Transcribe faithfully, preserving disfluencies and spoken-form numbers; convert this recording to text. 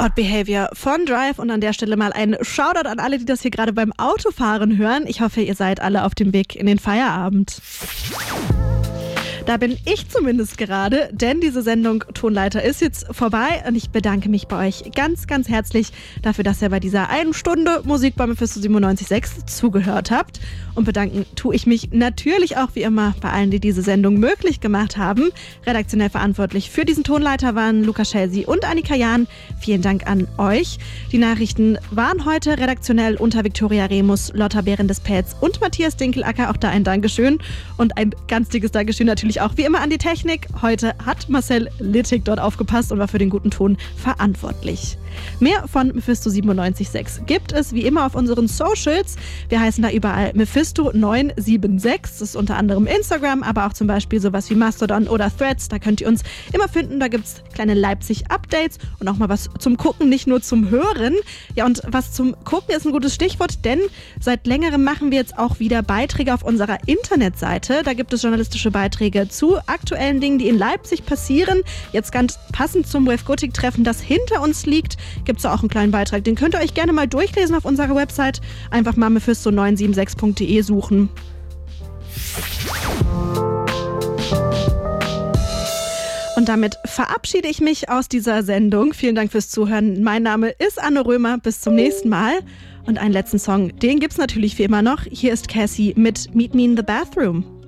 Odd Behavior von Drive und an der Stelle mal ein Shoutout an alle, die das hier gerade beim Autofahren hören. Ich hoffe, ihr seid alle auf dem Weg in den Feierabend. Da bin ich zumindest gerade, denn diese Sendung Tonleiter ist jetzt vorbei und ich bedanke mich bei euch ganz, ganz herzlich dafür, dass ihr bei dieser einen Stunde Musik bei Mephisto siebenundneunzig Komma sechs zugehört habt. Und bedanken tue ich mich natürlich auch wie immer bei allen, die diese Sendung möglich gemacht haben. Redaktionell verantwortlich für diesen Tonleiter waren Luca Schelsi und Annika Jahn. Vielen Dank an euch. Die Nachrichten waren heute redaktionell unter Viktoria Remus, Lotta Behrens-Pelz und Matthias Dinkelacker. Auch da ein Dankeschön und ein ganz dickes Dankeschön natürlich auch wie immer an die Technik. Heute hat Marcel Littig dort aufgepasst und war für den guten Ton verantwortlich. Mehr von Mephisto siebenundneunzig Komma sechs gibt es wie immer auf unseren Socials. Wir heißen da überall Mephisto neun sieben sechs. Das ist unter anderem Instagram, aber auch zum Beispiel sowas wie Mastodon oder Threads. Da könnt ihr uns immer finden. Da gibt es kleine Leipzig-Updates und auch mal was zum Gucken, nicht nur zum Hören. Ja, und was zum Gucken ist ein gutes Stichwort, denn seit längerem machen wir jetzt auch wieder Beiträge auf unserer Internetseite. Da gibt es journalistische Beiträge zu aktuellen Dingen, die in Leipzig passieren. Jetzt ganz passend zum Wave Gothic-Treffen, das hinter uns liegt, gibt es auch einen kleinen Beitrag. Den könnt ihr euch gerne mal durchlesen auf unserer Website. Einfach mal mephisto neun sieben sechs punkt de suchen. Und damit verabschiede ich mich aus dieser Sendung. Vielen Dank fürs Zuhören. Mein Name ist Anne Römer. Bis zum nächsten Mal. Und einen letzten Song, den gibt's natürlich wie immer noch. Hier ist Cassie mit Meet Me in the Bathroom.